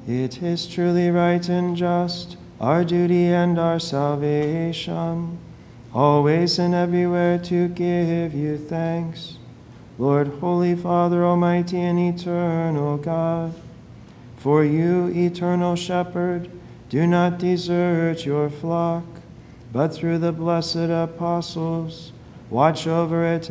It is truly right and just, our duty and our salvation, always and everywhere to give you thanks. Lord, Holy Father, Almighty and eternal God, for you, eternal Shepherd, do not desert your flock, but through the blessed apostles, watch over it